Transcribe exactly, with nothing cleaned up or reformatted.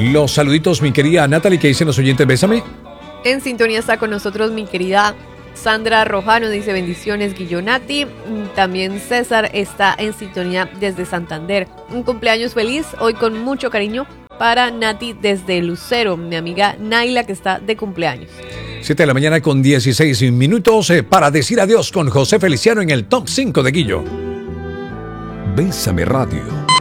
Los saluditos, mi querida Natalie, que dicen los oyentes, bésame. En sintonía está con nosotros mi querida Sandra Rojano, dice bendiciones Guillonati. También César está en sintonía desde Santander. Un cumpleaños feliz, hoy con mucho cariño para Nati desde Lucero, mi amiga Naila que está de cumpleaños. siete de la mañana con dieciséis minutos eh, para decir adiós con José Feliciano en el Top cinco de Guillo. Bésame Radio.